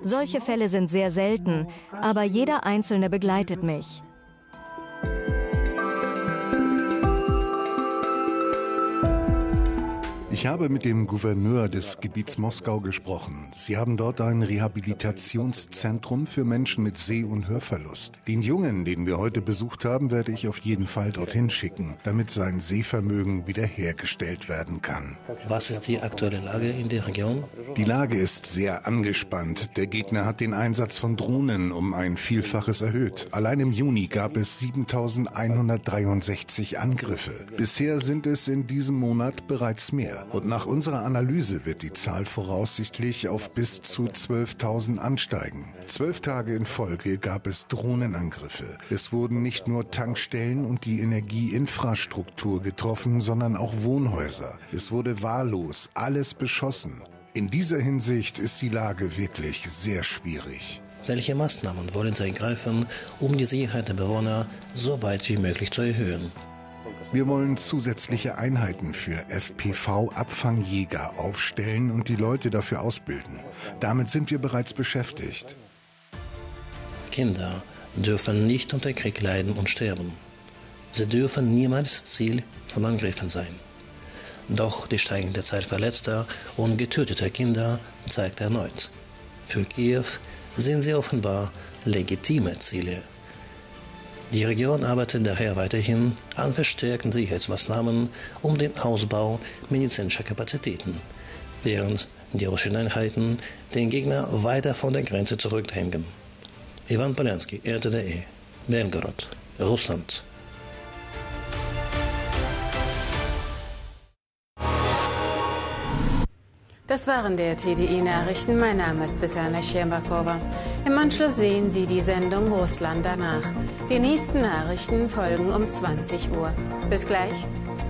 Solche Fälle sind sehr selten, aber jeder einzelne begleitet mich. Ich habe mit dem Gouverneur des Gebiets Moskau gesprochen. Sie haben dort ein Rehabilitationszentrum für Menschen mit Seh- und Hörverlust. Den Jungen, den wir heute besucht haben, werde ich auf jeden Fall dorthin schicken, damit sein Sehvermögen wiederhergestellt werden kann. Was ist die aktuelle Lage in der Region? Die Lage ist sehr angespannt. Der Gegner hat den Einsatz von Drohnen um ein Vielfaches erhöht. Allein im Juni gab es 7.163 Angriffe. Bisher sind es in diesem Monat bereits mehr. Und nach unserer Analyse wird die Zahl voraussichtlich auf bis zu 12.000 ansteigen. 12 Tage in Folge gab es Drohnenangriffe. Es wurden nicht nur Tankstellen und die Energieinfrastruktur getroffen, sondern auch Wohnhäuser. Es wurde wahllos alles beschossen. In dieser Hinsicht ist die Lage wirklich sehr schwierig. Welche Maßnahmen wollen Sie ergreifen, um die Sicherheit der Bewohner so weit wie möglich zu erhöhen? Wir wollen zusätzliche Einheiten für FPV-Abfangjäger aufstellen und die Leute dafür ausbilden. Damit sind wir bereits beschäftigt. Kinder dürfen nicht unter Krieg leiden und sterben. Sie dürfen niemals Ziel von Angriffen sein. Doch die steigende Zahl verletzter und getöteter Kinder zeigt erneut: Für Kiew sind sie offenbar legitime Ziele. Die Region arbeitet daher weiterhin an verstärkten Sicherheitsmaßnahmen um den Ausbau medizinischer Kapazitäten, während die russischen Einheiten den Gegner weiter von der Grenze zurückdrängen. Ivan Polensky, RTDE, Belgorod, Russland. Das waren der TDI-Nachrichten. Mein Name ist Svetlana Schermbakova. Im Anschluss sehen Sie die Sendung Russland danach. Die nächsten Nachrichten folgen um 20 Uhr. Bis gleich.